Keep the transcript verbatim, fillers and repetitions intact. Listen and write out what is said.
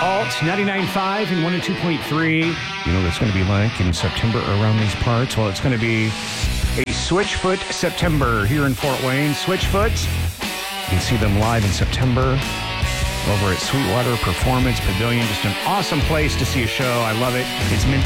Alt ninety-nine point five and one oh two point three. You know what it's going to be like in September around these parts? Well, it's going to be a Switchfoot September here in Fort Wayne. Switchfoot, you can see them live in September over at Sweetwater Performance Pavilion. Just an awesome place to see a show. I love it. It's meant